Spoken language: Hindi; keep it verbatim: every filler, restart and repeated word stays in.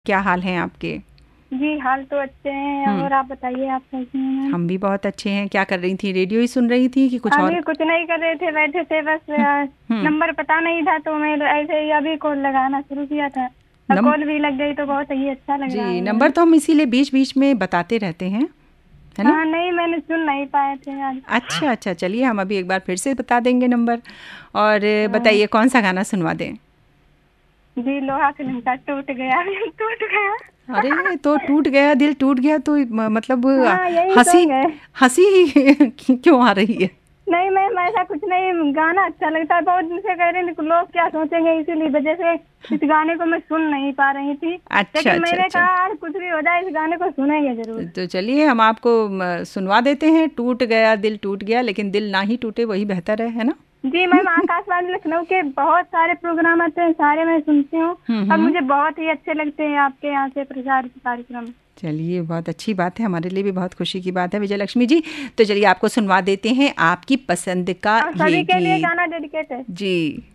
क्या हाल हैं आपके? जी हाल तो अच्छे हैं। हम्म। और आप बताइए, आप कैसी हैं मैम? हम भी बहुत अच्छे हैं। क्या कर रही थी? रेडियो ही सुन रही थी कि कुछ और? अभी कुछ नहीं कर रहे थे, बैठे थे बस। हम्म। अ, हम्म। नंबर पता नहीं था तो मैं ऐसे ही अभी कॉल लगाना शुरू किया था। अब नम कॉल भी लग गई तो बहुत ही अच्छा लग रहा जी, है नंबर मैम। तो हम इसीलिए बीच बीच में बताते रहते हैं, है ना? हाँ नहीं, मैंने सुन नहीं पाए थे आज। अच्छा अच्छा, चलिए हम अभी एक बार फिर से बता देंगे नंबर। और अ, हाँ, बताइए कौन सा गाना सुनवा दें? जी लोहा फिल्म का टूट गया टूट गया। अरे तो टूट गया दिल, टूट गया तो म- मतलब अ, हाँ यही हंसी, सॉन्ग है। हंसी ही क्यों आ रही है? नहीं मैम, ऐसा कुछ नहीं, गाना अच्छा लगता है। बहुत दिन से कह रहे थे लोग क्या सोचेंगे, इसीलिए वजह से इस गाने को मैं सुन नहीं पा रही थी। अच्छा लेकिन अच्छा मैंने अच्छा। कहा आज कुछ भी हो जाए इस गाने को सुनेंगे जरूर। तो चलिए हम आपको म, सुनवा देते हैं। टूट गया दिल, टूट गया, लेकिन दिल ना ही टूटे वही बेहतर है है ना? जी मैम, आकाशवाणी लखनऊ के बहुत सारे प्रोग्राम आते हैं, सारे मैं सुनती हूँ। हम्म और हम्म। मुझे बहुत ही अच्छे लगते हैं आपके यहाँ से प्रसारित कार्यक्रम। चलिए बहुत अच्छी बात है, हमारे लिए भी बहुत खुशी की बात है विजय लक्ष्मी जी। तो चलिए आपको सुनवा देते हैं आपकी पसंद का और ये सभी के लिए गीत। गाना डेडिकेट है। जी।